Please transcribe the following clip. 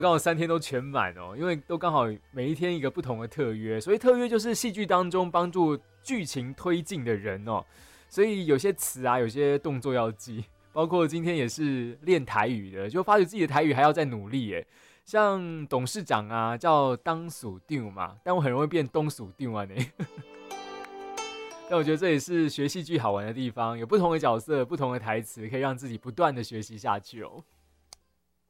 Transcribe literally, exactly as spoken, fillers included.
刚好三天都全满哦，因为都刚好每一天一个不同的特约，所以特约就是戏剧当中帮助剧情推进的人哦。所以有些词啊，有些动作要记，包括今天也是练台语的，就发觉自己的台语还要再努力耶。像董事长啊，叫当属定嘛，但我很容易变东属定啊呢。但我觉得这也是学戏剧好玩的地方，有不同的角色、不同的台词，可以让自己不断的学习下去哦。